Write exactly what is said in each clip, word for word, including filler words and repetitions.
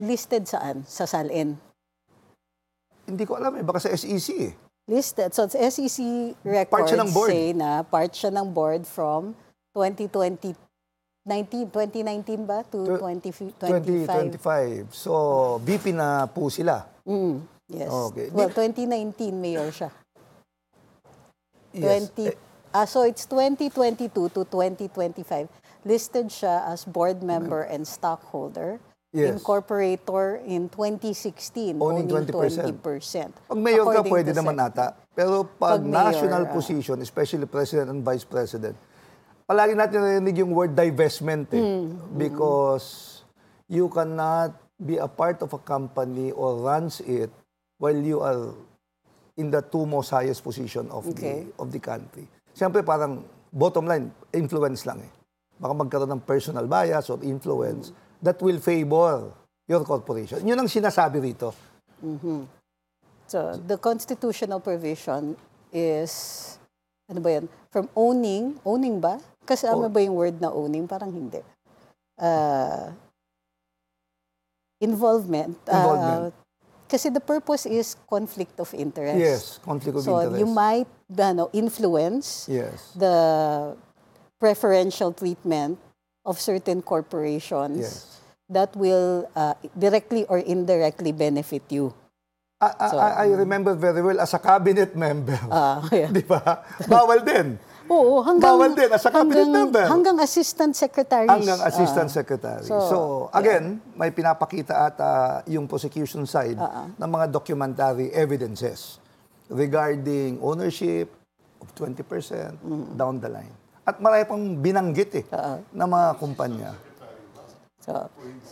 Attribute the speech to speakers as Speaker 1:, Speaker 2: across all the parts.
Speaker 1: listed saan? Sa SALN?
Speaker 2: Hindi ko alam eh. Baka sa S E C eh.
Speaker 1: Listed. So, S E C records say na part siya ng board from twenty twenty, twenty nineteen ba to twenty twenty-five?
Speaker 2: twenty twenty-five. So, V P na po sila.
Speaker 1: Mm, yes.
Speaker 2: Okay.
Speaker 1: Well, twenty nineteen mayor siya.
Speaker 2: Yes.
Speaker 1: twenty, ah, so, it's twenty twenty-two to twenty twenty-five. Listed siya as board member and stockholder.
Speaker 2: Yes.
Speaker 1: Incorporator in twenty sixteen,
Speaker 2: owning
Speaker 1: owning
Speaker 2: twenty
Speaker 1: percent.
Speaker 2: Pag mayor ka,
Speaker 1: According
Speaker 2: pwede
Speaker 1: to
Speaker 2: naman
Speaker 1: Sec-
Speaker 2: ata. Pero pag,
Speaker 1: Pag mayor,
Speaker 2: national
Speaker 1: ah.
Speaker 2: position, especially president and vice president, palagi natin narinig yung word divestment eh. Because you cannot be a part of a company or runs it while you are in the two most highest position of
Speaker 1: Okay.
Speaker 2: the of the country. Siyempre parang bottom line, influence lang eh. Baka magkaroon ng personal bias or influence that will favor your corporation. Yun ang sinasabi rito.
Speaker 1: So, the constitutional provision is, ano ba yan? From owning, owning ba? Kasama
Speaker 2: Oh.
Speaker 1: ba yung word na owning? Parang hindi. Uh, involvement. uh,
Speaker 2: Involvement.
Speaker 1: kasi the purpose is conflict of interest.
Speaker 2: Yes, conflict of
Speaker 1: So,
Speaker 2: interest.
Speaker 1: you might ano, influence
Speaker 2: Yes.
Speaker 1: the preferential treatment of certain corporations
Speaker 2: Yes.
Speaker 1: that will uh, directly or indirectly benefit you.
Speaker 2: I, I,
Speaker 1: So,
Speaker 2: I remember very well as a cabinet member.
Speaker 1: Ah, yeah.
Speaker 2: Di ba? Bawal din.
Speaker 1: Oo, hanggang,
Speaker 2: Bawal din as a cabinet
Speaker 1: hanggang,
Speaker 2: member.
Speaker 1: hanggang assistant secretaries.
Speaker 2: Hanggang assistant
Speaker 1: Ah,
Speaker 2: secretary. So,
Speaker 1: so,
Speaker 2: again, may pinapakita at ah, yung prosecution side ng mga documentary evidences regarding ownership of twenty percent down the line. At marami pang binanggit eh ng mga kumpanya.
Speaker 1: so,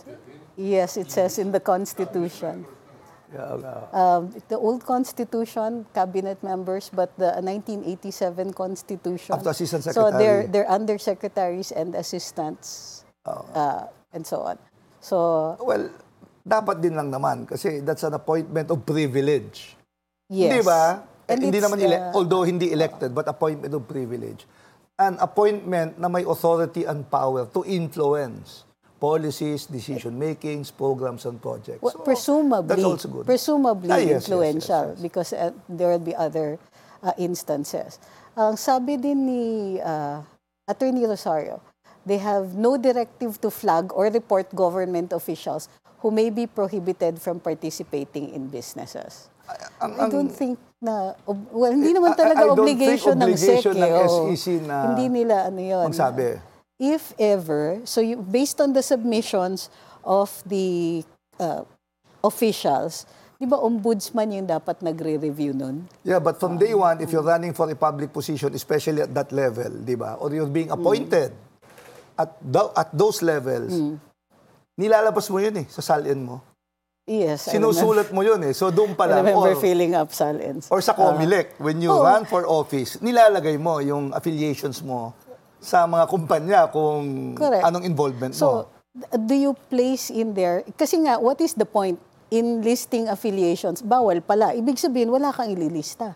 Speaker 1: yes, it says in the Constitution.
Speaker 2: Yeah, uh,
Speaker 1: Um, the old Constitution, cabinet members, but the nineteen eighty-seven Constitution.
Speaker 2: Up to assistant
Speaker 1: So they're
Speaker 2: secretary.
Speaker 1: they're undersecretaries and assistants, uh, and so on. So
Speaker 2: well, dapat din lang naman kasi that's an appointment of privilege.
Speaker 1: yes,
Speaker 2: Di ba? Eh,
Speaker 1: And
Speaker 2: hindi
Speaker 1: it's,
Speaker 2: naman, ele-
Speaker 1: uh,
Speaker 2: although hindi elected, but appointment of privilege. An appointment na may authority and power to influence policies, decision-makings, programs, and projects.
Speaker 1: Well,
Speaker 2: So,
Speaker 1: presumably,
Speaker 2: that's also good.
Speaker 1: presumably
Speaker 2: Ah, yes, yes,
Speaker 1: influential
Speaker 2: yes, yes.
Speaker 1: because uh, there will be other uh, instances. Ang sabi din ni uh, Attorney Rosario, they have no directive to flag or report government officials who may be prohibited from participating in businesses.
Speaker 2: Ang-
Speaker 1: I
Speaker 2: ang-
Speaker 1: don't think na, ob- well, hindi naman
Speaker 2: I- I
Speaker 1: talaga
Speaker 2: don't think
Speaker 1: obligation ng
Speaker 2: obligation
Speaker 1: S E C.
Speaker 2: ng
Speaker 1: eh,
Speaker 2: S
Speaker 1: oo.
Speaker 2: E C na
Speaker 1: hindi nila ano yun.
Speaker 2: magsabi.
Speaker 1: If ever, so you, based on the submissions of the uh, officials, di ba ombudsman yung dapat nagre-review nun?
Speaker 2: Yeah, but from day one, if you're running for a public position, especially at that level, di ba, or you're being appointed at tho- at those levels, nilalabas mo yun eh, sa salin mo.
Speaker 1: Yes. I remember,
Speaker 2: Sinusulat mo yun eh. So doon pa
Speaker 1: I
Speaker 2: lang.
Speaker 1: remember
Speaker 2: Or,
Speaker 1: filling up silence.
Speaker 2: or sa Comelec, when you
Speaker 1: Oo.
Speaker 2: run for office, nilalagay mo yung affiliations mo sa mga kumpanya kung
Speaker 1: Correct.
Speaker 2: anong involvement mo.
Speaker 1: So, do you place in there, kasi nga, what is the point in listing affiliations? Bawal pala. Ibig sabihin, wala kang ililista.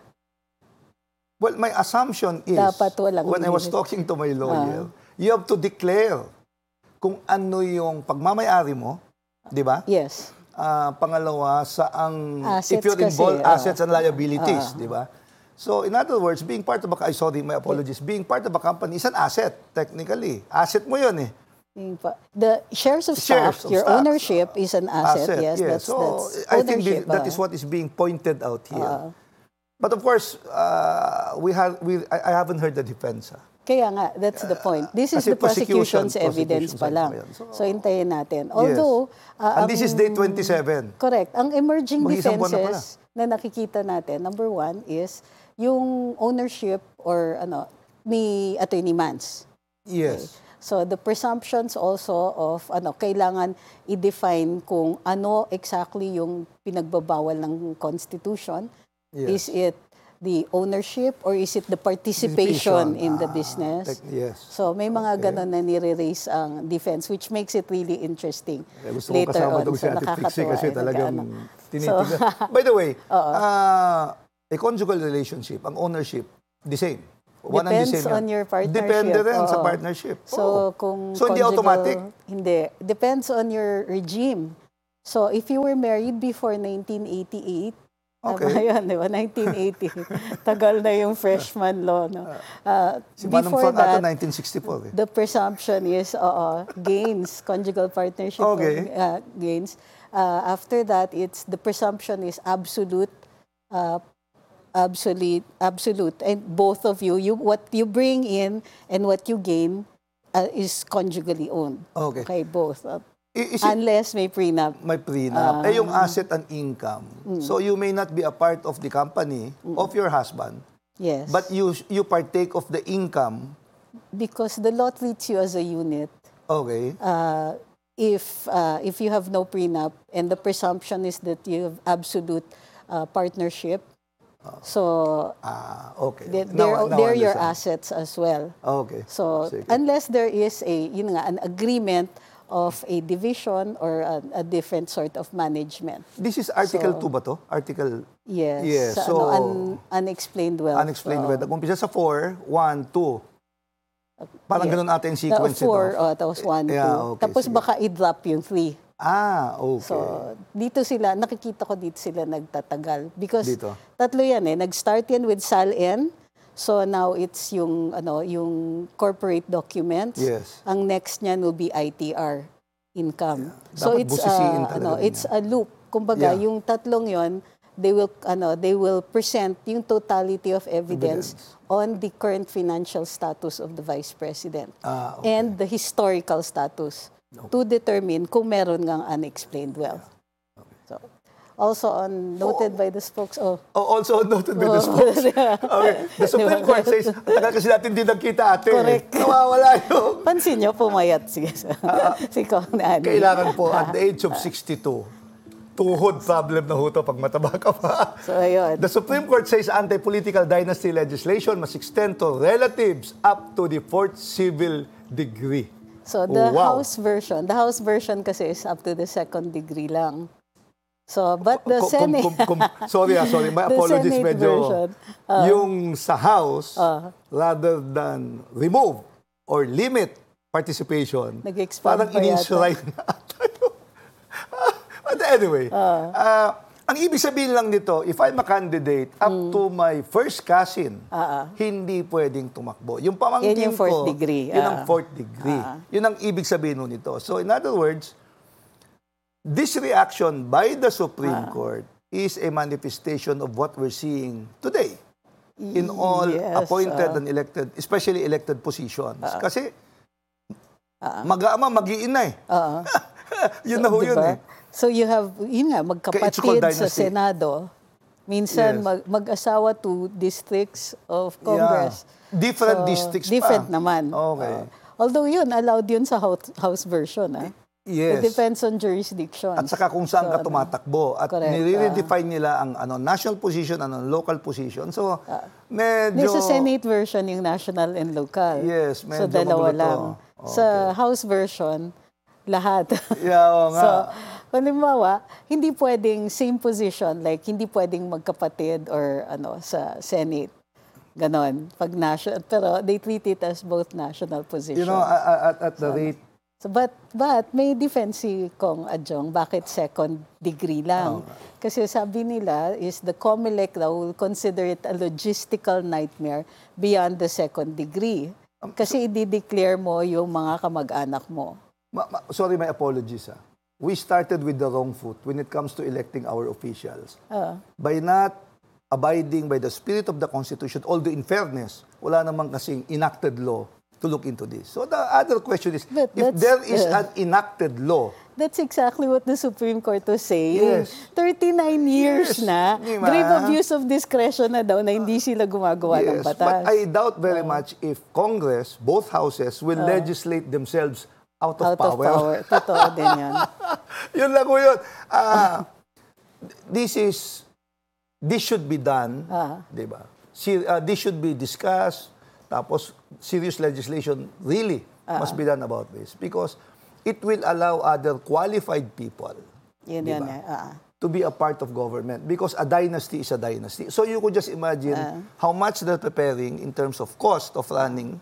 Speaker 2: Well, my assumption is,
Speaker 1: Dapat walang
Speaker 2: when I was
Speaker 1: limit.
Speaker 2: talking to my lawyer, you have to declare kung ano yung pagmamayari mo, di ba?
Speaker 1: Yes.
Speaker 2: Ah, pangalawa, saang,
Speaker 1: Assets
Speaker 2: if you're
Speaker 1: kasi,
Speaker 2: involved,
Speaker 1: ah.
Speaker 2: assets and liabilities, di ba? So, in other words, being part of a, I sorry, my apologies, being part of a company is an asset, technically. Asset mo yun eh.
Speaker 1: Yung pa- The shares of
Speaker 2: Shares
Speaker 1: stock,
Speaker 2: of
Speaker 1: your
Speaker 2: stock.
Speaker 1: ownership is an asset. Yes,
Speaker 2: yes.
Speaker 1: that's,
Speaker 2: So,
Speaker 1: that's
Speaker 2: I think
Speaker 1: ownership.
Speaker 2: this, that
Speaker 1: ah.
Speaker 2: is what is being pointed out here. But of course, uh, we have, we, I, I haven't heard the defense. ah.
Speaker 1: Kaya nga, that's the point. This is
Speaker 2: kasi
Speaker 1: the prosecution's
Speaker 2: prosecution-
Speaker 1: evidence pa
Speaker 2: prosecution
Speaker 1: lang.
Speaker 2: side mo yan. So,
Speaker 1: So, hintayin natin. Although, uh,
Speaker 2: And this is
Speaker 1: ang-
Speaker 2: day twenty-seven.
Speaker 1: Correct. Ang emerging
Speaker 2: Mag-isang buwan na
Speaker 1: defenses na, nakikita natin, number one is yung ownership or ano ni Attorney Mans.
Speaker 2: Yes.
Speaker 1: So the presumptions also of ano kailangan i-define kung ano exactly yung pinagbabawal ng Constitution. Is
Speaker 2: Yes.
Speaker 1: it the ownership or is it the participation,
Speaker 2: Participation.
Speaker 1: in the
Speaker 2: Ah,
Speaker 1: business?
Speaker 2: tec- yes.
Speaker 1: So may mga ganon na nire-raise ang defense which makes it really interesting
Speaker 2: Eh, gusto kong
Speaker 1: later
Speaker 2: kasama
Speaker 1: on.
Speaker 2: daw si Ate Trixie
Speaker 1: nakakatuwa,
Speaker 2: kasi
Speaker 1: eh,
Speaker 2: talagang
Speaker 1: nag-ano.
Speaker 2: tinitignan. By the way, uh, a conjugal relationship, ang ownership, the same. One and the
Speaker 1: Depends
Speaker 2: same yan.
Speaker 1: on your partnership.
Speaker 2: Depende rin sa
Speaker 1: Oo.
Speaker 2: partnership.
Speaker 1: So,
Speaker 2: Oo.
Speaker 1: kung
Speaker 2: So, hindi
Speaker 1: conjugal-
Speaker 2: automatic?
Speaker 1: Hindi. Depends on your regime. So if you were married before nineteen eighty-eight,
Speaker 2: Okay.
Speaker 1: tama yun, di ba? nineteen eighty. Tagal na yung freshman law. No? Uh,
Speaker 2: Si Manong
Speaker 1: before
Speaker 2: Fron ata
Speaker 1: that,
Speaker 2: nineteen sixty-four eh.
Speaker 1: the presumption is oo, gains, conjugal partnership
Speaker 2: Okay.
Speaker 1: uh, gains. Uh, after that, it's the presumption is absolute, uh, absolute, absolute, and both of you, you what you bring in and what you gain uh, is conjugally owned.
Speaker 2: Okay.
Speaker 1: Okay, both. Uh,
Speaker 2: I- Is it
Speaker 1: unless may prenup.
Speaker 2: may prenup? eh yung asset and income. So you may not be a part of the company of your husband,
Speaker 1: Yes.
Speaker 2: but you you partake of the income.
Speaker 1: because the law treats you as a unit.
Speaker 2: Okay.
Speaker 1: Uh, if uh, if you have no prenup and the presumption is that you have absolute uh, partnership, so
Speaker 2: Ah, okay.
Speaker 1: they-
Speaker 2: Now-
Speaker 1: they're,
Speaker 2: now I
Speaker 1: they're your
Speaker 2: understand.
Speaker 1: assets as well.
Speaker 2: Okay.
Speaker 1: So
Speaker 2: Sige.
Speaker 1: unless there is a yun nga, an agreement of a division or a, a different sort of management.
Speaker 2: This is Article
Speaker 1: So-
Speaker 2: two ba to? Article
Speaker 1: Yes.
Speaker 2: Yes,
Speaker 1: sa
Speaker 2: so-
Speaker 1: ano, un- unexplained wealth.
Speaker 2: unexplained
Speaker 1: Oo.
Speaker 2: wealth. Umpisa sa four, one, two. Parang
Speaker 1: Yeah.
Speaker 2: ganun ata yung
Speaker 1: The
Speaker 2: sequence
Speaker 1: four,
Speaker 2: ito.
Speaker 1: oh, tapos one,
Speaker 2: Yeah,
Speaker 1: two.
Speaker 2: okay,
Speaker 1: Tapos
Speaker 2: sige.
Speaker 1: baka i-drop yung three.
Speaker 2: Ah, okay.
Speaker 1: So, dito sila, nakikita ko dito sila nagtatagal. Because
Speaker 2: Dito.
Speaker 1: tatlo yan eh. Nag-start yan with S A L-N. So now it's yung, ano, yung corporate documents.
Speaker 2: Yes.
Speaker 1: Ang next niyan will be I T R, income. So
Speaker 2: Dapat
Speaker 1: it's,
Speaker 2: busisiin
Speaker 1: uh,
Speaker 2: talaga
Speaker 1: ano,
Speaker 2: rin
Speaker 1: it's
Speaker 2: yan.
Speaker 1: a loop. Kumbaga,
Speaker 2: Yeah.
Speaker 1: yung tatlong yon they will, ano, they will present yung totality of evidence,
Speaker 2: Evidence.
Speaker 1: on the current financial status of the Vice President
Speaker 2: Ah, okay.
Speaker 1: and the historical status to determine kung meron ngang unexplained wealth. So, also on noted by the spokes. Oh,
Speaker 2: Oh, also noted by the
Speaker 1: Oh.
Speaker 2: spokes. Okay. The Supreme
Speaker 1: Diba?
Speaker 2: Court says, tagal kasi natin din nagkita ate.
Speaker 1: Correct.
Speaker 2: Nawawala yung...
Speaker 1: pansin nyo, pumayat si, si Kong Nani.
Speaker 2: Kailangan po at the age of sixty-two, tuhod problem na ho to pag mataba ka pa.
Speaker 1: So, ayun.
Speaker 2: The Supreme Court says anti-political dynasty legislation must extend to relatives up to the fourth civil degree.
Speaker 1: So, the
Speaker 2: Wow.
Speaker 1: House version, the House version kasi is up to the second degree lang. So, but the
Speaker 2: Kum-
Speaker 1: Senate,
Speaker 2: kum- kum- sorry, ah, sorry. My
Speaker 1: The
Speaker 2: apologies
Speaker 1: Senate
Speaker 2: medyo.
Speaker 1: version, uh,
Speaker 2: yung sa House,
Speaker 1: uh,
Speaker 2: rather than remove or limit participation,
Speaker 1: Nag-expand
Speaker 2: parang
Speaker 1: pa yata.
Speaker 2: in-enshrine na ata yung- But anyway, ah, ang ibig sabihin lang nito, if I'm a candidate up
Speaker 1: Hmm.
Speaker 2: to my first cousin,
Speaker 1: Ah, ah.
Speaker 2: hindi pwedeng tumakbo. Yung pamangkin
Speaker 1: Yan yung fourth
Speaker 2: ko,
Speaker 1: degree.
Speaker 2: yun
Speaker 1: Ah.
Speaker 2: ang fourth degree.
Speaker 1: Ah.
Speaker 2: Yun ang ibig sabihin nun nito. So in other words, this reaction by the Supreme
Speaker 1: Ah.
Speaker 2: Court is a manifestation of what we're seeing today in all
Speaker 1: Yes,
Speaker 2: appointed
Speaker 1: ah.
Speaker 2: and elected, especially elected positions. Kasi
Speaker 1: Ah.
Speaker 2: mag-aama, mag-iina eh.
Speaker 1: Oo.
Speaker 2: Yun na ho yun
Speaker 1: Diba?
Speaker 2: eh.
Speaker 1: So you have, yun nga,
Speaker 2: Kaya it's called
Speaker 1: magkapatid sa
Speaker 2: dynasty.
Speaker 1: Senado. Minsan
Speaker 2: Yes.
Speaker 1: mag, mag-asawa to districts of Congress.
Speaker 2: Yeah. Different
Speaker 1: So,
Speaker 2: districts
Speaker 1: different
Speaker 2: pa.
Speaker 1: naman.
Speaker 2: Okay.
Speaker 1: Uh, although yun, allowed yun sa house, house version. Ah.
Speaker 2: Yes.
Speaker 1: It depends on jurisdiction.
Speaker 2: At saka kung saan ka
Speaker 1: So, ano,
Speaker 2: tumatakbo. At
Speaker 1: Correct.
Speaker 2: nire-redefine nila ang ano national position, ano local position. So, medyo...
Speaker 1: Hindi, sa Senate version yung national and local.
Speaker 2: Yes,
Speaker 1: So
Speaker 2: medyo
Speaker 1: dalawa
Speaker 2: magulo to.
Speaker 1: lang. Sa House version, lahat.
Speaker 2: Yeah, oo nga.
Speaker 1: So, halimbawa, hindi pwedeng same position, like hindi pwedeng magkapatid or ano sa Senate. Ganon. Pag national, pero they treat it as both national positions.
Speaker 2: You know, at, at, at the rate,
Speaker 1: So, but, but may defense si Kong Adjong, bakit second degree lang? Kasi sabi nila is the COMELEC daw will consider it a logistical nightmare beyond the second degree. Kasi i-declare mo yung mga kamag-anak mo.
Speaker 2: ma, ma, sorry, my apologies. Ah. We started with the wrong foot when it comes to electing our officials.
Speaker 1: Ah.
Speaker 2: By not abiding by the spirit of the Constitution, although in fairness, wala namang kasing enacted law to look into this. So the other question is,
Speaker 1: But
Speaker 2: if
Speaker 1: that's,
Speaker 2: there is
Speaker 1: uh,
Speaker 2: an enacted law,
Speaker 1: That's exactly what the Supreme Court was saying.
Speaker 2: Yes.
Speaker 1: thirty-nine years
Speaker 2: Yes,
Speaker 1: na,
Speaker 2: di ba?
Speaker 1: grave abuse of discretion na daw na hindi sila gumagawa ng
Speaker 2: yes,
Speaker 1: batas.
Speaker 2: but I doubt very much if Congress, both houses, will legislate themselves out of
Speaker 1: Out
Speaker 2: power.
Speaker 1: of power. Totoo din yan.
Speaker 2: Yun lang po yun. Ah, this is, this should be done,
Speaker 1: Ah.
Speaker 2: di ba? Si- ah, this should be discussed, tapos serious legislation really must be done about this because it will allow other qualified people
Speaker 1: Yun
Speaker 2: Di
Speaker 1: yan.
Speaker 2: ba?
Speaker 1: eh. Ah.
Speaker 2: to be a part of government because a dynasty is a dynasty. So you could just imagine how much they're preparing in terms of cost of running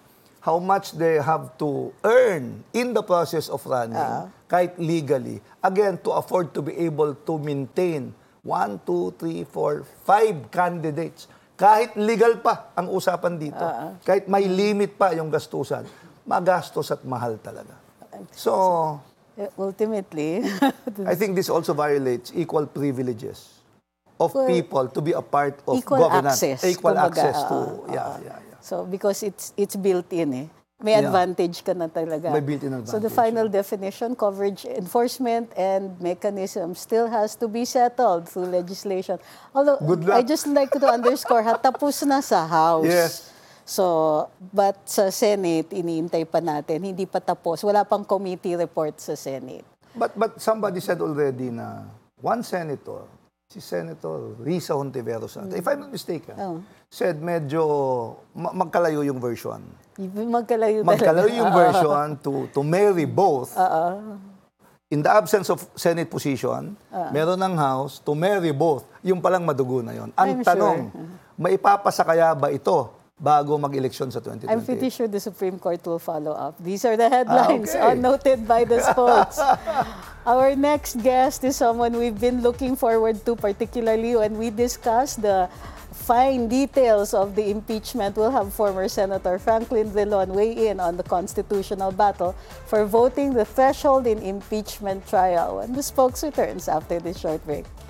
Speaker 2: how much they have to earn in the process of running,
Speaker 1: Ah.
Speaker 2: kahit legally. Again, to afford to be able to maintain one, two, three, four, five candidates. Kahit legal pa ang usapan dito. Kahit may limit pa yung gastusan, magastos at mahal talaga. So,
Speaker 1: Eh, Ultimately,
Speaker 2: I think this also violates equal privileges of
Speaker 1: Well,
Speaker 2: people to be a part of
Speaker 1: equal
Speaker 2: governance.
Speaker 1: access,
Speaker 2: Equal
Speaker 1: kumbaga,
Speaker 2: access to,
Speaker 1: ah,
Speaker 2: yeah,
Speaker 1: ah.
Speaker 2: yeah, yeah.
Speaker 1: so because it's it's built in eh. May
Speaker 2: Yeah.
Speaker 1: advantage ka na talaga.
Speaker 2: May built-in
Speaker 1: So the
Speaker 2: advantage,
Speaker 1: final definition, coverage enforcement and mechanism still has to be settled through legislation. Although
Speaker 2: Good luck.
Speaker 1: I just like to underscore, ha, tapos na sa House.
Speaker 2: Yes.
Speaker 1: So, but sa Senate, iniintay pa natin, hindi pa tapos. Wala pang committee report sa Senate.
Speaker 2: But but somebody said already na one senator, si Senator Risa Hontiveros, ata, if I'm not mistaken,
Speaker 1: Oh.
Speaker 2: said medyo ma- magkalayo yung version.
Speaker 1: Magkalayo talaga.
Speaker 2: Magkalayo yung version to to marry both. In the absence of Senate position, meron ng House to marry both. Yung palang madugo na yon. Ang
Speaker 1: I'm
Speaker 2: tanong, maipapasa kaya ba ito bago mag-eleksyon sa twenty
Speaker 1: I'm pretty
Speaker 2: twenty-eight?
Speaker 1: sure the Supreme Court will follow up. These are the headlines
Speaker 2: Ah, okay.
Speaker 1: noted by the spokes. Our next guest is someone we've been looking forward to, particularly when we discuss the fine details of the impeachment. We'll have former Senator Franklin Drilon weigh in on the constitutional battle for voting the threshold in impeachment trial when the spokes returns after this short break.